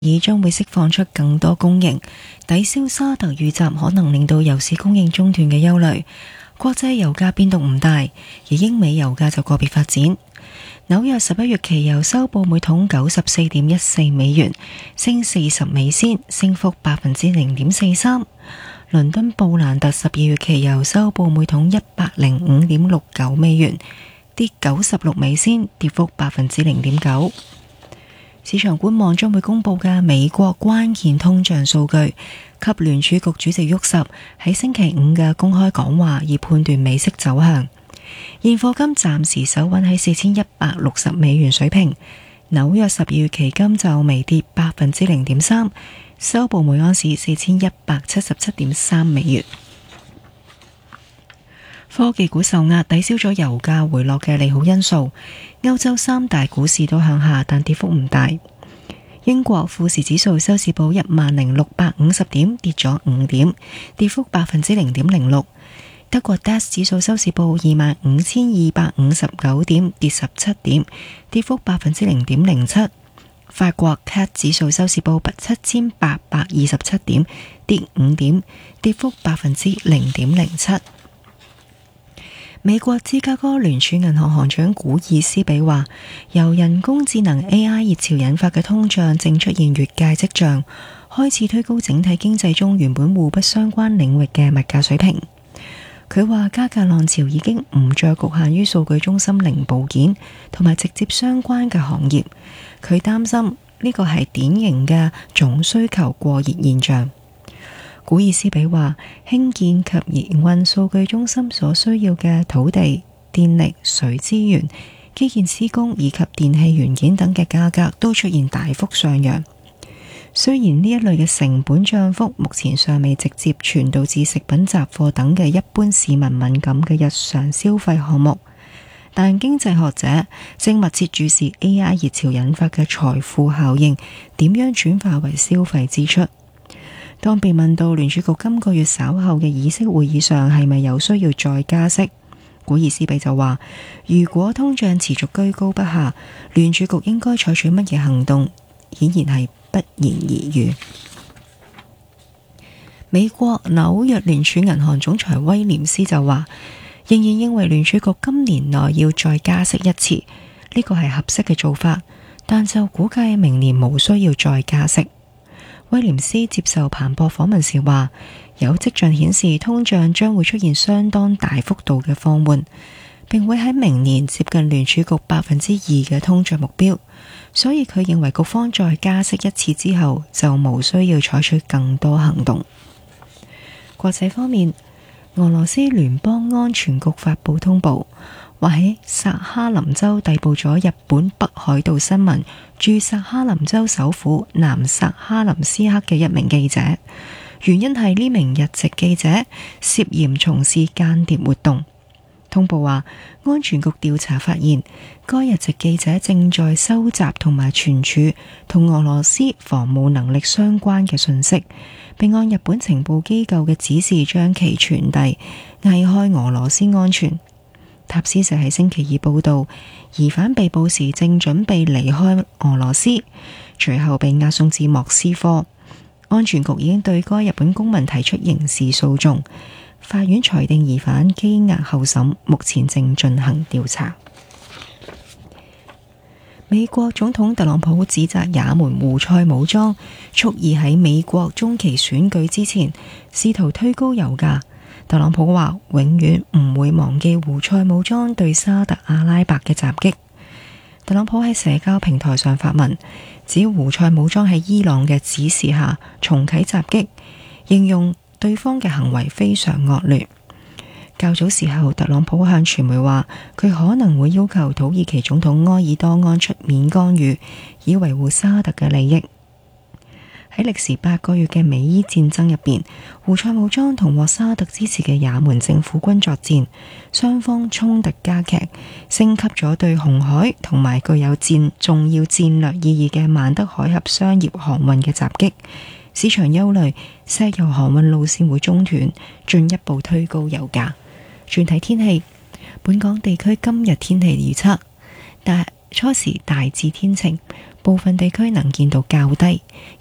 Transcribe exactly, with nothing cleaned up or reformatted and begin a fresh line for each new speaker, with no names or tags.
爾將會釋放出更多供應，抵消沙特遇襲可能令到油市供應中斷嘅憂慮。國際油價變動唔大，而英美油價就個別發展。紐約十一月期油收報每桶九十四點一四美元，升四十美仙，升幅百分之零點四三。倫敦布蘭特十二月期油收報每桶一百零五點六九美元，跌九十六美仙，跌幅百分之零點九。市場觀望將會公布嘅美國關鍵通脹數據及聯儲局主席沃什喺星期五嘅公開講話，以判斷美息走向。現貨金暫時守穩喺四千一百六十美元水平，紐約十二月期金就微跌百分之零點三，收報每盎司四千一百七十七點三美元。科技股受壓，抵消咗油價回落嘅利好因素。歐洲三大股市都向下，但跌幅唔大。英國富時指數收市報一萬零六百五十點，跌咗五點，跌幅百分之零點零六。德國 D A X 指數收市報二萬五千二百五十九點，跌十七點，跌幅百分之零點零七。法國 C A C 指數收市報七千八百二十七點，跌五點，跌幅百分之零點零七。美國芝加哥聯儲銀行行長古爾斯比話，由人工智能 A I 熱潮引發嘅通脹正出現越界跡象，開始推高整體經濟中原本互不相關領域嘅物價水平。佢話加價浪潮已經唔再局限於數據中心零部件同埋直接相關嘅行業，佢擔心呢個係典型嘅總需求過熱現象。古爾斯比話，興建及營運數據中心所需要嘅土地、電力、水資源、基建施工以及電器元件等嘅價格都出現大幅上揚。雖然呢一類嘅成本漲幅目前尚未直接傳導至食品雜貨等嘅一般市民敏感嘅日常消費項目，但經濟學者正密切注視 A I 熱潮引發嘅財富效應點樣轉化為消費支出。當被問到聯儲局今個月稍後嘅議息會議上係咪有需要再加息，古爾斯比就話，如果通脹持續居高不下，聯儲局應該採取乜嘢行動，顯然係不言而喻。美國紐約聯儲銀行總裁威廉斯就話，仍然認為聯儲局今年內要再加息一次，呢個係合適嘅做法，但就估計明年無需要再加息。威廉斯接受彭博訪問時話，有跡象顯示通脹將會出現相當大幅度嘅放緩，並會喺明年接近聯儲局百分之二嘅通脹目標，所以佢認為局方再加息一次之後就無需要採取更多行動。國際方面，俄羅斯聯邦安全局發布通報，話喺薩哈林州逮捕咗日本北海道新聞駐薩哈林州首府南薩哈林斯克嘅一名記者，原因係呢名日籍記者涉嫌從事間諜活動。通報話，安全局調查發現，該日籍記者正在收集同埋存儲同俄羅斯防務能力相關嘅信息，並按日本情報機構嘅指示將其傳遞，危害俄羅斯安全。塔斯社喺星期二報道，疑犯被捕時正準備離開俄羅斯，隨後被押送至莫斯科。安全局已經對該日本公民提出刑事訴訟，法院裁定疑犯羈押候審，目前正進行調查。美國總統特朗普指責也門胡塞武裝蓄意喺美國中期選舉之前試圖推高油價。特朗普話永遠唔會忘記胡塞武裝對沙特阿拉伯嘅襲擊。特朗普喺社交平台上發文，指胡塞武裝喺伊朗嘅指示下重啟襲擊，形容對方嘅行為非常惡劣。較早時候，特朗普向傳媒話，佢可能會要求土耳其總統埃爾多安出面干預，以維護沙特嘅利益。喺歷時八個月嘅美伊戰爭入邊，胡塞武裝同獲沙特支持嘅也門政府軍作戰，雙方衝突加劇，升級咗對紅海同埋具有戰重要戰略意義嘅曼德海峽商業航運嘅襲擊。市場憂慮石油航運路線會中斷，進一步推高油價。轉睇天氣，本港地區今日天氣預測，但初時大致天晴， 部分地區能見度較低。